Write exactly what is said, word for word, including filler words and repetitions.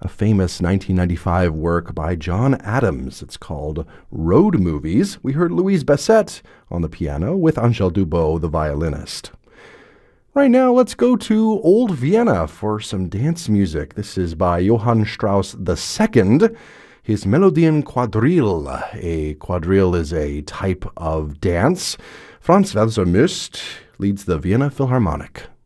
a famous nineteen ninety-five work by John Adams. It's called Road Movies. We heard Louise Bassett on the piano with Angèle Dubot, the violinist. Right now, let's go to Old Vienna for some dance music. This is by Johann Strauss the Second. His Melodien Quadrille. A quadrille is a type of dance. Franz Welser-Möst leads the Vienna Philharmonic.